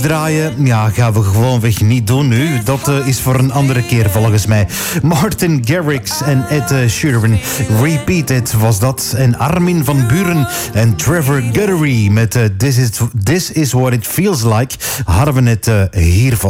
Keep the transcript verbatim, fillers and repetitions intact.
draaien, ja, gaan we gewoonweg niet doen nu. Dat uh, is voor een andere keer volgens mij. Martin Garrix en Ed uh, Sheeran. Repeat It was dat. En Armin van Buuren en Trevor Guttery met uh, This, is, This Is What It Feels Like hadden we net uh, hiervan.